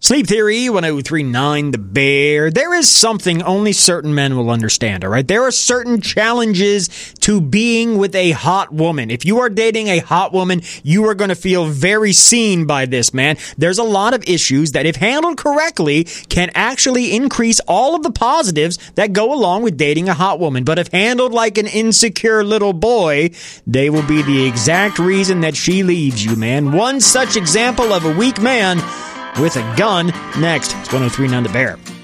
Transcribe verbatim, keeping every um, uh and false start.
Sleep Theory, one oh three point nine The Bear. There is something only certain men will understand, all right? There are certain challenges to being with a hot woman. If you are dating a hot woman, you are going to feel very seen by this, man. There's a lot of issues that, if handled correctly, can actually increase all of the positives that go along with dating a hot woman. But if handled like an insecure little boy, they will be the exact reason that she leaves you, man. One such example of a weak man with a gun. Next, it's one oh three point nine The Bear.